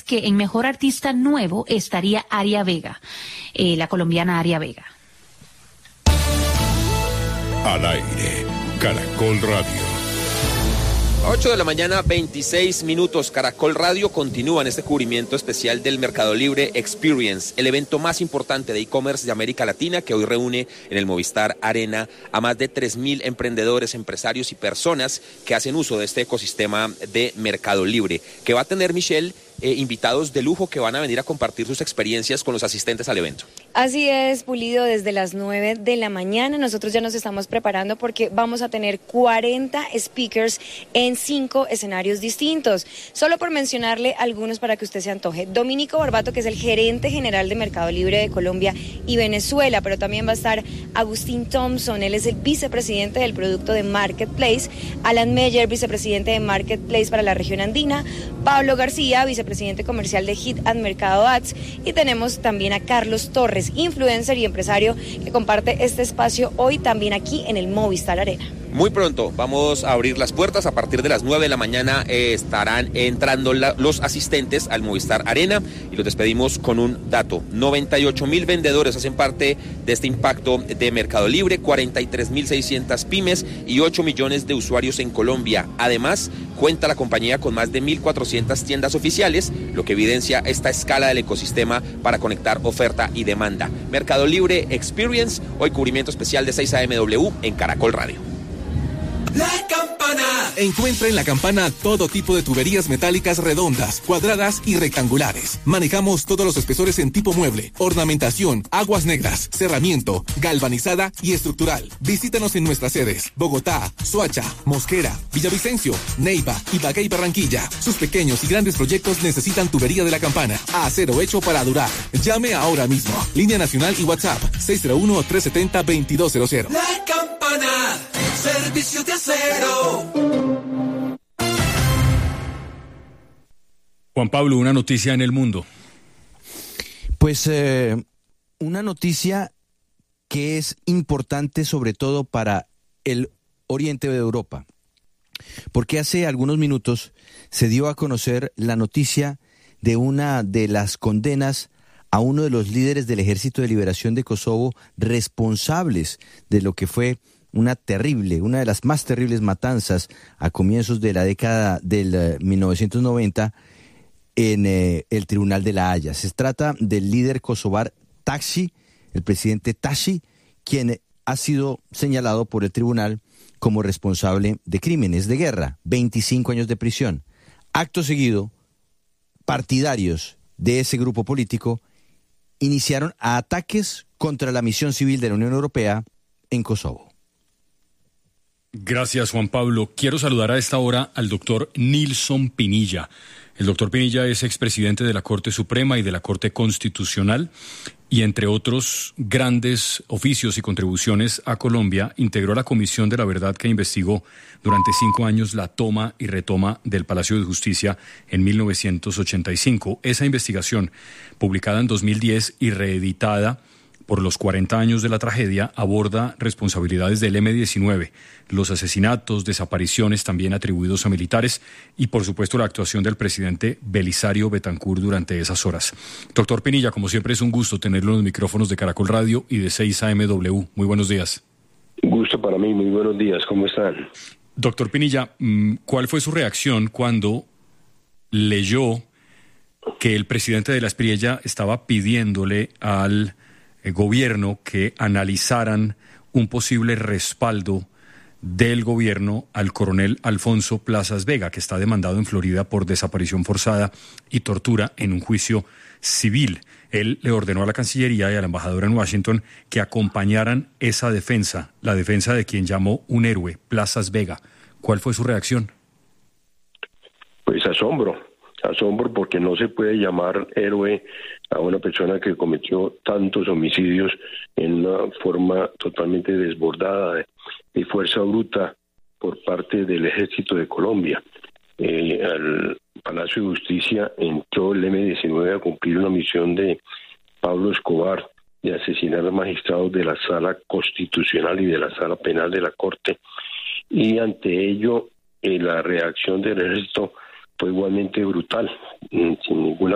que en Mejor Artista Nuevo estaría Aria Vega, la colombiana Aria Vega. Al aire, Caracol Radio. 8 de la mañana, 26 minutos. Caracol Radio continúa en este cubrimiento especial del Mercado Libre Experience, el evento más importante de e-commerce de América Latina, que hoy reúne en el Movistar Arena a más de 3.000 emprendedores, empresarios y personas que hacen uso de este ecosistema de Mercado Libre, que va a tener, Michelle, invitados de lujo que van a venir a compartir sus experiencias con los asistentes al evento. Así es, Pulido, desde las 9 de la mañana nosotros ya nos estamos preparando porque vamos a tener 40 speakers en 5 escenarios distintos. Solo por mencionarle algunos para que usted se antoje. Dominico Barbato, que es el gerente general de Mercado Libre de Colombia y Venezuela, pero también va a estar Agustín Thompson, él es el vicepresidente del producto de Marketplace, Alan Meyer, vicepresidente de Marketplace para la región andina, Pablo García, vicepresidente comercial de Hit and Mercado Ads, y tenemos también a Carlos Torres, influencer y empresario que comparte este espacio hoy también aquí en el Movistar Arena. Muy pronto vamos a abrir las puertas. A partir de las 9 de la mañana estarán entrando los asistentes al Movistar Arena y los despedimos con un dato. 98.000 vendedores hacen parte de este impacto de Mercado Libre, 43.600 pymes y 8 millones de usuarios en Colombia. Además, cuenta la compañía con más de 1.400 tiendas oficiales, lo que evidencia esta escala del ecosistema para conectar oferta y demanda. Mercado Libre Experience, hoy cubrimiento especial de 6 AMW en Caracol Radio. La Campana. Encuentra en La Campana todo tipo de tuberías metálicas redondas, cuadradas y rectangulares. Manejamos todos los espesores en tipo mueble, ornamentación, aguas negras, cerramiento, galvanizada y estructural. Visítanos en nuestras sedes: Bogotá, Soacha, Mosquera, Villavicencio, Neiva, Ibagué y Barranquilla. Sus pequeños y grandes proyectos necesitan tubería de La Campana. Acero hecho para durar. Llame ahora mismo. Línea nacional y WhatsApp 601-370-2200. La Campana. Servicio de acero. Juan Pablo, una noticia en el mundo. Pues una noticia que es importante sobre todo para el oriente de Europa, porque hace algunos minutos se dio a conocer la noticia de una de las condenas a uno de los líderes del Ejército de Liberación de Kosovo, responsables de lo que fue una de las más terribles matanzas a comienzos de la década del 1990 en el Tribunal de la Haya. Se trata del líder kosovar Taci, el presidente Taci, quien ha sido señalado por el tribunal como responsable de crímenes de guerra, 25 años de prisión. Acto seguido, partidarios de ese grupo político iniciaron ataques contra la misión civil de la Unión Europea en Kosovo. Gracias, Juan Pablo. Quiero saludar a esta hora al doctor Nilson Pinilla. El doctor Pinilla es expresidente de la Corte Suprema y de la Corte Constitucional y, entre otros grandes oficios y contribuciones a Colombia, integró la Comisión de la Verdad que investigó durante 5 años la toma y retoma del Palacio de Justicia en 1985. Esa investigación, publicada en 2010 y reeditada por los 40 años de la tragedia, aborda responsabilidades del M-19, los asesinatos, desapariciones también atribuidos a militares y, por supuesto, la actuación del presidente Belisario Betancur durante esas horas. Doctor Pinilla, como siempre es un gusto tenerlo en los micrófonos de Caracol Radio y de 6 AMW. Muy buenos días. Un gusto para mí, muy buenos días, ¿cómo están? Doctor Pinilla, ¿cuál fue su reacción cuando leyó que el presidente de la Espriella estaba pidiéndole al gobierno que analizaran un posible respaldo del gobierno al coronel Alfonso Plazas Vega, que está demandado en Florida por desaparición forzada y tortura en un juicio civil? Él le ordenó a la Cancillería y al embajador en Washington que acompañaran esa defensa, la defensa de quien llamó un héroe, Plazas Vega. ¿Cuál fue su reacción? Pues asombro porque no se puede llamar héroe a una persona que cometió tantos homicidios en una forma totalmente desbordada de fuerza bruta por parte del Ejército de Colombia. Al Palacio de Justicia entró el M-19 a cumplir una misión de Pablo Escobar de asesinar a magistrados de la Sala Constitucional y de la Sala Penal de la Corte, y ante ello la reacción del Ejército fue igualmente brutal, sin ninguna